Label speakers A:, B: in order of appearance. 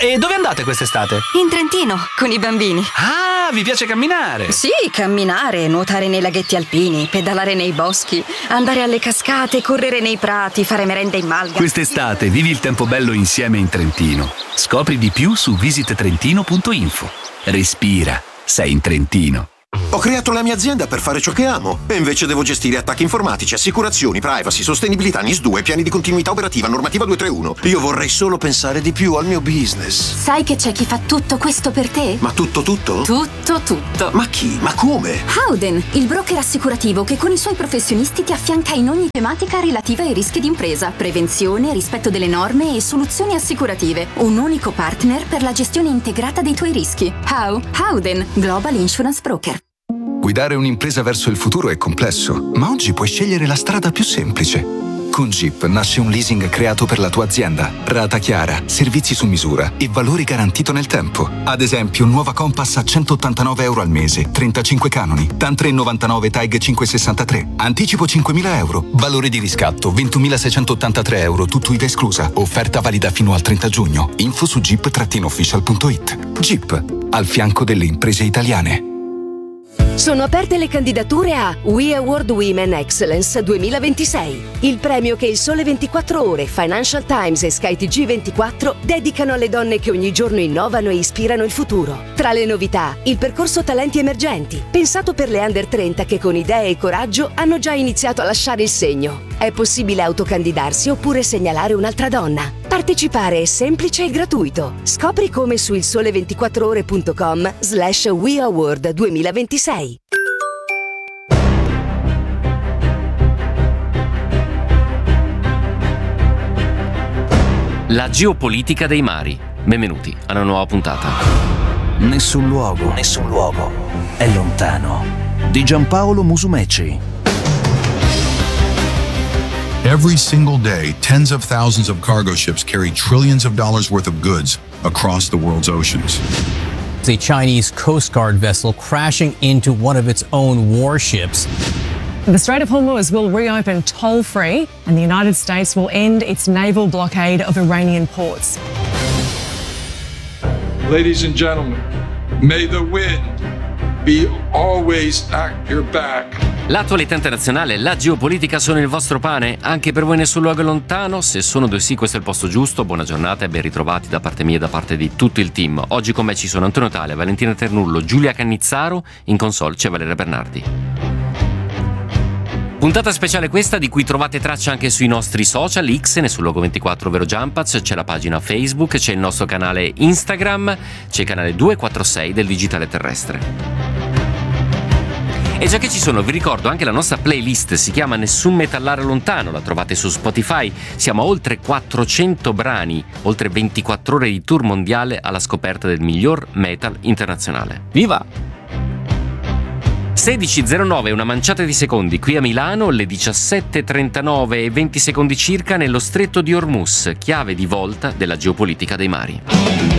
A: e dove andate quest'estate?
B: In Trentino, con i bambini.
A: Ah, vi piace camminare?
B: Sì, camminare, nuotare nei laghetti alpini, pedalare nei boschi, andare alle cascate, correre nei prati, fare merende in malga.
C: Quest'estate vivi il tempo bello insieme in Trentino. Scopri di più su visittrentino.info. Respira, sei in Trentino.
D: Ho creato la mia azienda per fare ciò che amo e invece devo gestire attacchi informatici, assicurazioni, privacy, sostenibilità, NIS2, piani di continuità operativa, normativa 231. Io vorrei solo pensare di più al mio business.
E: Sai che c'è chi fa tutto questo per te?
D: Ma tutto?
E: Tutto.
D: Ma chi? Ma come?
E: Howden, il broker assicurativo che con i suoi professionisti ti affianca in ogni tematica relativa ai rischi d'impresa, prevenzione, rispetto delle norme e soluzioni assicurative. Un unico partner per la gestione integrata dei tuoi rischi. Howden, Global Insurance Broker.
F: Guidare un'impresa verso il futuro è complesso, ma oggi puoi scegliere la strada più semplice. Con Jeep nasce un leasing creato per la tua azienda. Rata chiara, servizi su misura e valore garantito nel tempo. Ad esempio, nuova Compass a €189 al mese, 35 canoni, TAN 399 TAG 563. Anticipo €5.000. Valore di riscatto €21.683, tutto IVA esclusa. Offerta valida fino al 30 giugno. Info su jeep-official.it. Jeep, al fianco delle imprese italiane.
G: Sono aperte le candidature a We Award Women Excellence 2026, il premio che il Sole 24 Ore, Financial Times e SkyTG 24 dedicano alle donne che ogni giorno innovano e ispirano il futuro. Tra le novità, il percorso Talenti Emergenti, pensato per le under 30 che con idee e coraggio hanno già iniziato a lasciare il segno. È possibile autocandidarsi oppure segnalare un'altra donna. Partecipare è semplice e gratuito. Scopri come su ilsole24ore.com/We Award 2026.
H: La geopolitica dei mari. Benvenuti a una nuova puntata.
I: Nessun luogo è lontano. Di Giampaolo Musumeci.
J: Every single day, tens of thousands of cargo ships carry trillions of dollars worth of goods across the world's oceans.
K: A Chinese Coast Guard vessel crashing into one of its own warships.
L: The Strait of Hormuz will reopen toll-free and the United States will end its naval blockade of Iranian ports.
M: Ladies and gentlemen, may the wind be always at your back.
H: L'attualità internazionale e la geopolitica sono il vostro pane? Anche per voi nessun luogo è lontano? Se sono due sì, questo è il posto giusto. Buona giornata e ben ritrovati da parte mia e da parte di tutto il team. Oggi con me ci sono Antonio Tale, Valentina Ternullo, Giulia Cannizzaro, in console c'è Valeria Bernardi. Puntata speciale questa, di cui trovate traccia anche sui nostri social, X, nessun luogo 24 ovvero Jumpaz, c'è la pagina Facebook, c'è il nostro canale Instagram, c'è il canale 246 del Digitale Terrestre. E già che ci sono, vi ricordo anche la nostra playlist, si chiama Nessun Metallare Lontano, la trovate su Spotify, siamo a oltre 400 brani, oltre 24 ore di tour mondiale alla scoperta del miglior metal internazionale. Viva! 16.09, una manciata di secondi qui a Milano, le 17.39 e 20 secondi circa nello stretto di Hormuz, chiave di volta della geopolitica dei mari.